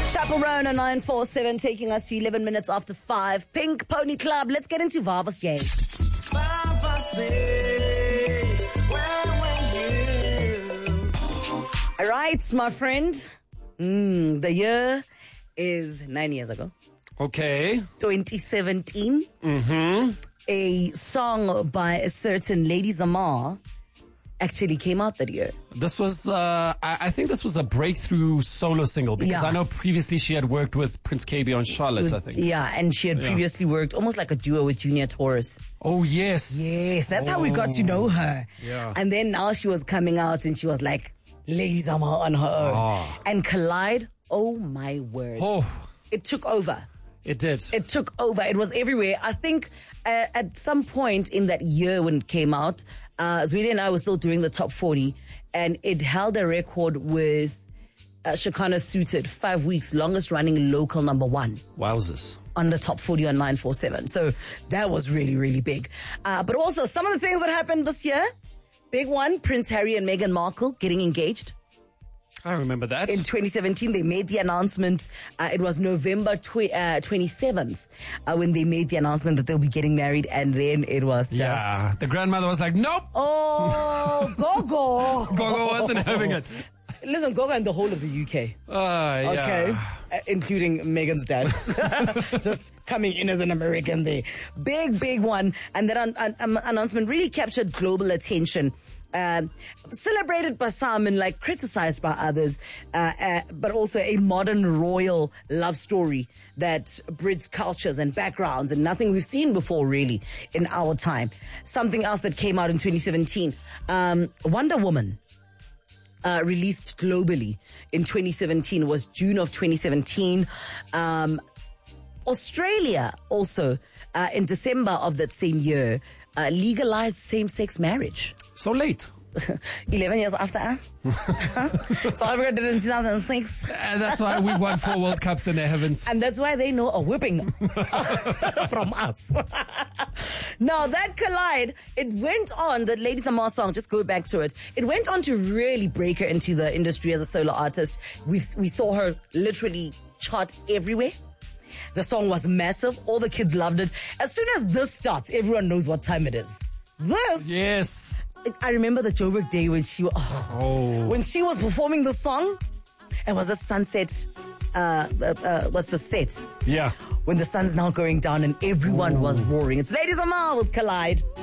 Chaperone 947 taking us to 11 minutes after 5. Pink Pony Club. Let's get into Vava's Day. All right, my friend. The year is 9 years ago. Okay. 2017. Mm-hmm. A song by a certain Lady Zamar actually came out that year. This was, I think this was a breakthrough solo single because I know previously she had worked with Prince KB on Charlotte, I think. Yeah, and she had previously worked almost like a duo with Junior Taurus. Oh, yes. Yes, that's how we got to know her. Yeah. And then now she was coming out and she was like Lady Zamar on her own. Oh. And Collide, oh my word. Oh. It took over. It did. It took over. It was everywhere. I think at some point in that year when it came out, Zweli and I were still doing the top 40, and it held a record with Shekana Suited, 5 weeks, longest running local number one. Wowzers. On the top 40 on 947. So that was really, really big. But also some of the things that happened this year, big one, Prince Harry and Meghan Markle getting engaged. I remember that. In 2017, they made the announcement. It was November 27th when they made the announcement that they'll be getting married. And then it was just... Yeah, the grandmother was like, nope. Oh, Gogo. Gogo wasn't having it. Listen, Gogo and the whole of the UK. Yeah. Okay. Including Meghan's dad. Just coming in as an American there. Big one. And that announcement really captured global attention. Celebrated by some and like criticized by others, but also a modern royal love story that bridged cultures and backgrounds and nothing we've seen before really in our time. Something else that came out in 2017, Wonder Woman. Released globally in 2017 was June of 2017. Australia also in December of that same year legalized same-sex marriage. So late. 11 years after us. South Africa did it in 2006. And that's why we won 4 World Cups in their heavens. And that's why they know a whipping from us. Now that Collide, it went on, the Lady Zamar song, just go back to it. It went on to really break her into the industry as a solo artist. We saw her literally chart everywhere. The song was massive. All the kids loved it. As soon as this starts, everyone knows what time it is. This. Yes. I remember the Joburg day when she was performing the song. It was the sunset. What's the set? Yeah. When the sun's now going down and everyone was roaring. It's Lady Zamar with Collide.